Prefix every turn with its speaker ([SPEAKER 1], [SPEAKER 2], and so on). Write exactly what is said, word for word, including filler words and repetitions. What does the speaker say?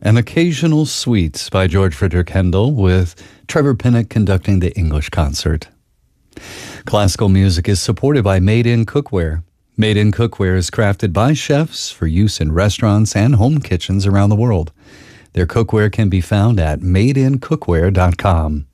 [SPEAKER 1] and Occasional Sweets by George Frederick Handel, with Trevor Pinnock conducting the English concert. Classical music is supported by Made In Cookware. Made In Cookware is crafted by chefs for use in restaurants and home kitchens around the world. Their cookware can be found at made in cookware dot com.